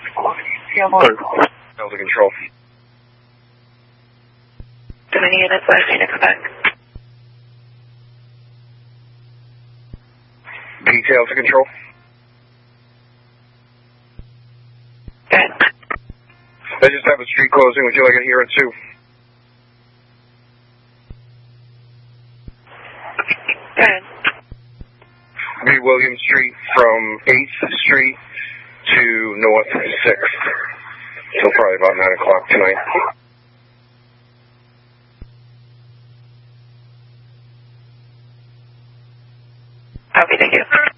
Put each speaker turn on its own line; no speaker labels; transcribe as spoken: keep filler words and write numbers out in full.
Delta Control.
Do many units left in Quebec?
Detail to Control.
Good.
I just have a street closing. Would you like to hear it too?
Good.
Be William Street from eighth Street to North sixth. So probably about nine o'clock tonight.
Okay, thank you.